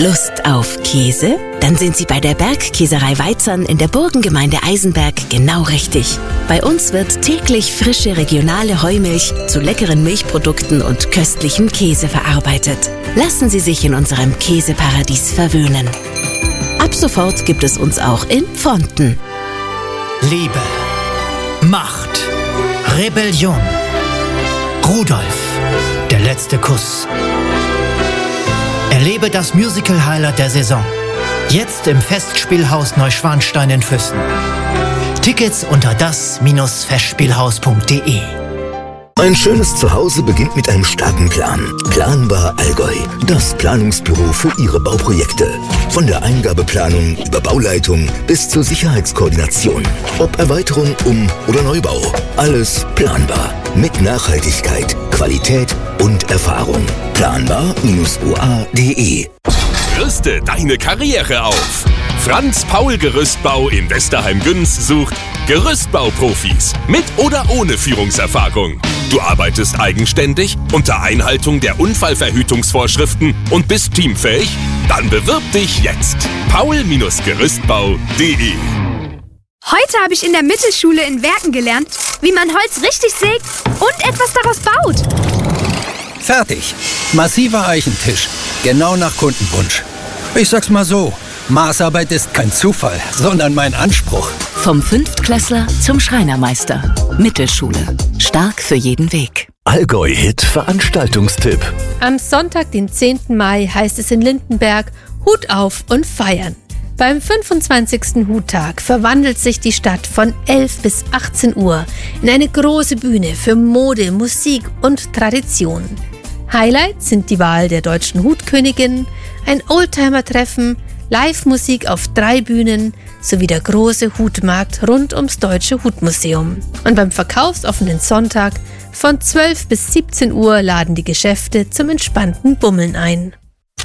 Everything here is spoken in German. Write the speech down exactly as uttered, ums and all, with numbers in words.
Lust auf Käse? Dann sind Sie bei der Bergkäserei Weitzern in der Burgengemeinde Eisenberg genau richtig. Bei uns wird täglich frische regionale Heumilch zu leckeren Milchprodukten und köstlichem Käse verarbeitet. Lassen Sie sich in unserem Käseparadies verwöhnen. Ab sofort gibt es uns auch in Pfonten. Liebe, Macht, Rebellion, Rudolf, der letzte Kuss. Erlebe das Musical-Highlight der Saison. Jetzt im Festspielhaus Neuschwanstein in Füssen. Tickets unter das Bindestrich festspielhaus punkt de. Ein schönes Zuhause beginnt mit einem starken Plan. Planbar Allgäu, das Planungsbüro für Ihre Bauprojekte. Von der Eingabeplanung über Bauleitung bis zur Sicherheitskoordination. Ob Erweiterung, Um- oder Neubau. Alles planbar. Mit Nachhaltigkeit, Qualität und Erfahrung. planbar Bindestrich o a punkt de. Rüste deine Karriere auf. Franz Paul Gerüstbau in Westerheim-Günz sucht Gerüstbauprofis mit oder ohne Führungserfahrung. Du arbeitest eigenständig unter Einhaltung der Unfallverhütungsvorschriften und bist teamfähig? Dann bewirb dich jetzt. paul Gerüstbau punkt de. Heute habe ich in der Mittelschule in Werken gelernt, wie man Holz richtig sägt und etwas daraus baut. Fertig. Massiver Eichentisch. Genau nach Kundenwunsch. Ich sag's mal so, Maßarbeit ist kein Zufall, sondern mein Anspruch. Vom Fünftklässler zum Schreinermeister. Mittelschule. Stark für jeden Weg. Allgäu-Hit Veranstaltungstipp. Am Sonntag, den zehnten Mai, heißt es in Lindenberg: Hut auf und feiern. Beim fünfundzwanzigsten Huttag verwandelt sich die Stadt von elf bis achtzehn Uhr in eine große Bühne für Mode, Musik und Tradition. Highlights sind die Wahl der deutschen Hutkönigin, ein Oldtimer-Treffen, Live-Musik auf drei Bühnen sowie der große Hutmarkt rund ums Deutsche Hutmuseum. Und beim verkaufsoffenen Sonntag von zwölf bis siebzehn Uhr laden die Geschäfte zum entspannten Bummeln ein.